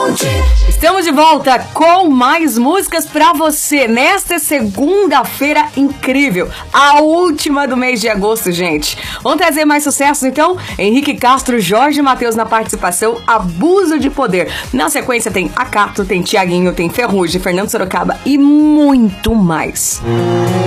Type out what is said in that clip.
Estamos de volta com mais músicas pra você nesta segunda-feira incrível, a última do mês de agosto, gente. Vamos trazer mais sucessos então? Henrique Castro, Jorge Mateus na participação, Abuso de Poder. Na sequência tem Acato, tem Tiaguinho, tem Ferrugem, Fernando Sorocaba e muito mais.